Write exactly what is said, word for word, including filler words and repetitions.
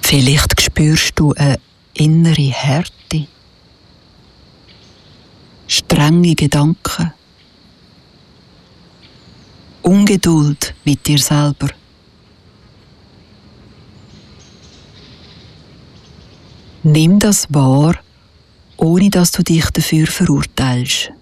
Vielleicht spürst du eine innere Härte, strenge Gedanken, Ungeduld mit dir selber. Nimm das wahr, ohne dass du dich dafür verurteilst.